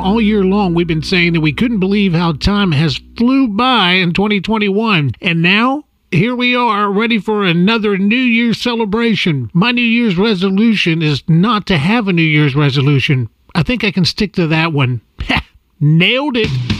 all year long we've been saying that we couldn't believe how time has flew by in 2021. And now, here we are, ready for another New Year's celebration. My New Year's resolution is not to have a New Year's resolution. I think I can stick to that one. Nailed it.